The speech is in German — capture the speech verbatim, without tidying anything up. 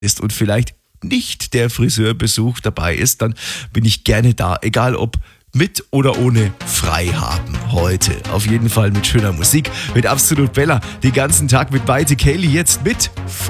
ist und vielleicht nicht der Friseurbesuch dabei ist, dann bin ich gerne da, egal ob mit oder ohne Freihaben heute. Auf jeden Fall mit schöner Musik, mit Absolut Bella, den ganzen Tag mit Maite Kelly, jetzt mit